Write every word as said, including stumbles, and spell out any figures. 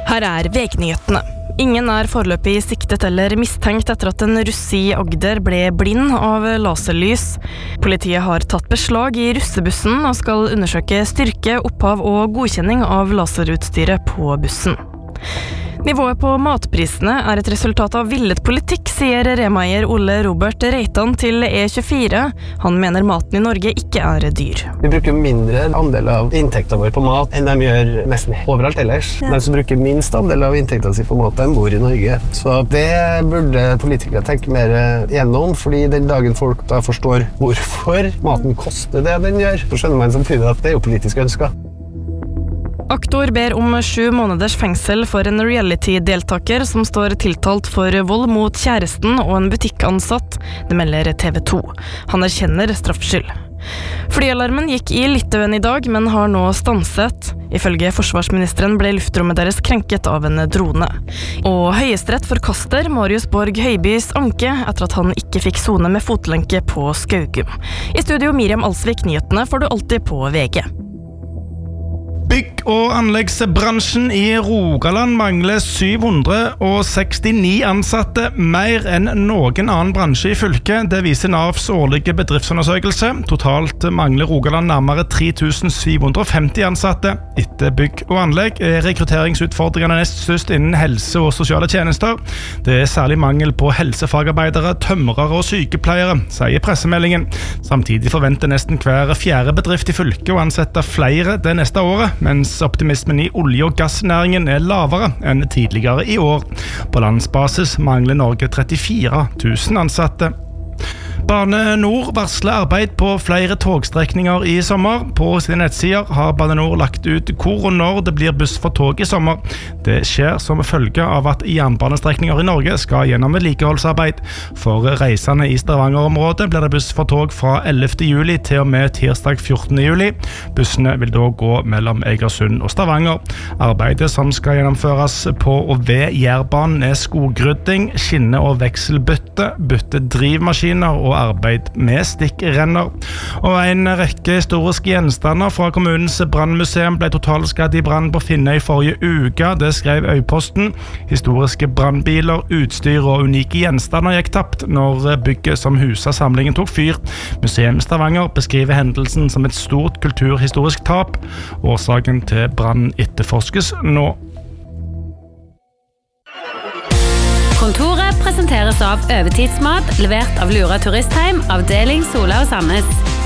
Her er VG-nyhetene. Ingen er foreløpig siktet eller mistenkt etter at en russe i Agder ble blind av laserlys. Politiet har tatt beslag i russebussen og skal undersøke styrke, opphav og godkjenning av laserutstyret på bussen. Nivået på matprisene er et resultat av villet politikk, sier Rema-eier Ole Robert Reitan til E tjuefire. Han mener maten i Norge ikke er dyr. Vi bruker mindre andel av inntekten vår på mat enn de gjør nesten overalt ellers. Ja. De som bruker minst andel av inntekten sin på mat, de bor i Norge. Så det burde politikere tenke mer gjennom, fordi den dagen folk da forstår hvorfor maten koster det den gjør, så skjønner man samtidig at det er jo politisk ønsket. Aktor ber om sju måneders fengsel for en reality-deltaker som står tiltalt for vold mot kjæresten og en butikkansatt. Det melder T V to. Han erkjenner straffskyld. Flyalarmen gikk i Litauen i dag, men har nå stanset. Ifølge forsvarsministeren ble luftrommet deres krenket av en drone. Og Høyesterett forkaster Marius Borg Høibys anke etter at han ikke fikk sone med fotlenke på Skaugum. I studio Miriam Alsvik, nyhetene får du alltid på VG. Bygg- og anleggsbransjen i Rogaland mangler syv hundre sekstini ansatte, mer enn noen annen bransje i fylket. Det viser Navs årlige bedriftsundersøkelse. Totalt mangler Rogaland nærmere tre tusen syv hundre femti ansatte. Etter bygg og anlegg er rekrutteringsutfordringene nest størst innen helse og sosiale tjenester. Det er særlig mangel på helsefagarbeidere, tømrere og sykepleiere, sier pressemeldingen. Samtidig forventer nesten hver fjerde bedrift i fylket å ansette flere det neste året, mens optimismen i olje- og gassnæringen er lavere enn tidligere i år. På landsbasis mangler Norge trettifire tusen ansatte. Bane Nor varsler arbeid på flere togstrekninger i sommer. På sine nettsider har Bane Nor lagt ut hvor og når det blir buss for tog i sommer. Det skjer som følge av at jernbanestrekninger i Norge skal gjennom vedlikeholdsarbeid. For reisende i Stavanger-området blir det buss for tog fra ellevte juli til og med tirsdag fjortende juli. Bussene vil da gå mellom Egersund og Stavanger. Arbeidet som skal gjennomføres på og ved Jærbanen er skogrydding, skinne- og vekselbytte, bytte drivmaskiner og arbeid med stikkrenner. Og en rekke historiske gjenstander fra kommunens brannmuseum ble totalskadd i brann på Finnøy forrige uke. Det skrev Øyposten. Historiske brannbiler, utstyr og unike gjenstander gikk tapt når bygget som huset samlingen tok fyr. Museum Stavanger beskriver hendelsen som et stort kulturhistorisk tap. Årsaken til brann etterforskes nå. Kontoret presenteres av Øvetidsmat, levert av Lura Turistheim, avdeling Sola og Sandnes.